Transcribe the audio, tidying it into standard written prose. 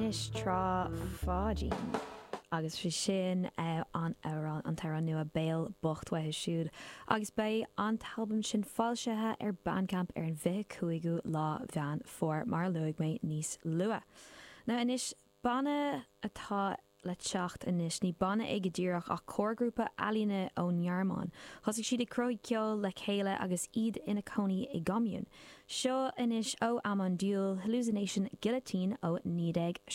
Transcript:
inis trá fádín agus fi sin an tarán nua béal bocht weithe siúd agus bé an talbum sin fáilsethe ar Bandcamp ar an 25 lá bhean fór mar luig mé níos lua. Na inis banna atá le teacht inis ní banna ag ddíireach ach córgrúpa alíne ón Nearmán. Thosig siad croid ceol le chéile agus iad ina coní i gomún. Seo inis ó Amon Dual Hallucination Guillotine ó 19